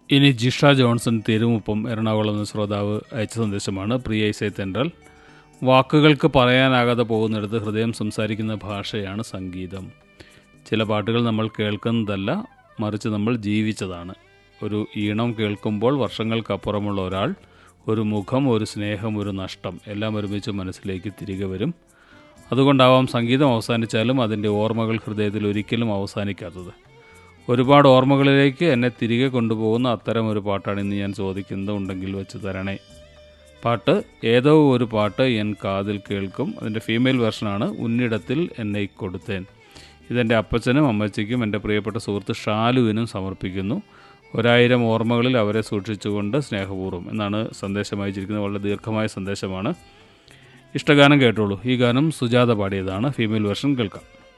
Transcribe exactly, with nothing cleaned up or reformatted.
ഇനി ജിഷ ജോൺസൺ തിരുമുപ്പം എറണാകുളം എന്ന ശ്രോതാവ് അയച്ച സന്ദേശമാണ്. പ്രിയ ഇസൈ തെൻട്രൽ, വാക്കുകൾക്ക് പറയാനാകാതെ പോകുന്നിടത്ത് ഹൃദയം സംസാരിക്കുന്ന ഭാഷയാണ് സംഗീതം. ചില പാട്ടുകൾ നമ്മൾ കേൾക്കുന്നതല്ല, മറിച്ച് നമ്മൾ ജീവിച്ചതാണ്. ഒരു ഈണം കേൾക്കുമ്പോൾ വർഷങ്ങൾക്കപ്പുറമുള്ള ഒരാൾ, ഒരു മുഖം, ഒരു സ്നേഹം, ഒരു നഷ്ടം എല്ലാം ഒരുമിച്ച് മനസ്സിലേക്ക് തിരികെ വരും. അതുകൊണ്ടാവാം സംഗീതം അവസാനിച്ചാലും അതിൻ്റെ ഓർമ്മകൾ ഹൃദയത്തിൽ ഒരിക്കലും അവസാനിക്കാത്തത്. ഒരുപാട് ഓർമ്മകളിലേക്ക് എന്നെ തിരികെ കൊണ്ടുപോകുന്ന അത്തരം ഒരു പാട്ടാണ് ഇന്ന് ഞാൻ ചോദിക്കുന്നത്. ഉണ്ടെങ്കിൽ വെച്ച് തരണേ. പാട്ട് ഏതോ ഒരു പാട്ട് എൻ കാതിൽ കേൾക്കും. അതിൻ്റെ ഫീമെയിൽ വെർഷനാണ്. ഉന്നിടത്തിൽ എന്നെ കൊടുത്തേൻ. ഇതെൻ്റെ അപ്പച്ചനും അമ്മച്ചിക്കും എൻ്റെ പ്രിയപ്പെട്ട സുഹൃത്ത് ഷാലുവിനും സമർപ്പിക്കുന്നു. ഒരായിരം ഓർമ്മകളിൽ അവരെ സൂക്ഷിച്ചുകൊണ്ട് സ്നേഹപൂർവ്വം എന്നാണ് സന്ദേശം അയച്ചിരിക്കുന്നത്. വളരെ ദീർഘമായ സന്ദേശമാണ്. ഇഷ്ടഗാനം കേട്ടോളൂ. ഈ ഗാനം സുജാത പാടിയതാണ്. ഫീമെയിൽ വെർഷൻ കേൾക്കാം.